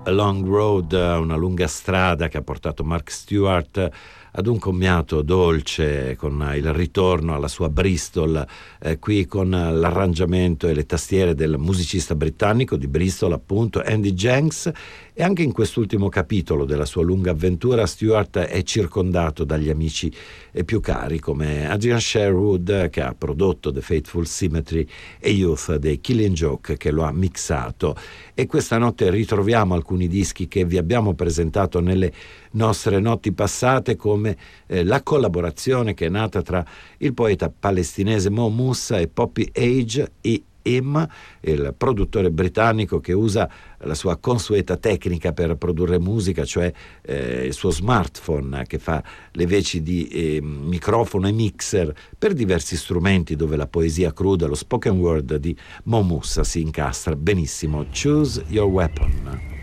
A Long Road, una lunga strada che ha portato Mark Stewart ad un commiato dolce, con il ritorno alla sua Bristol, qui con l'arrangiamento e le tastiere del musicista britannico di Bristol, appunto, Andy Jenks. E anche in quest'ultimo capitolo della sua lunga avventura Stewart è circondato dagli amici più cari, come Adrian Sherwood, che ha prodotto The Fateful Symmetry, e Youth dei Killing Joke, che lo ha mixato. E questa notte ritroviamo alcuni dischi che vi abbiamo presentato nelle nostre notti passate, come la collaborazione che è nata tra il poeta palestinese Mo Moussa e Poppy Age, e il produttore britannico che usa la sua consueta tecnica per produrre musica, cioè il suo smartphone che fa le veci di microfono e mixer per diversi strumenti, dove la poesia cruda, lo spoken word di Mo Moussa si incastra benissimo. Choose Your Weapon.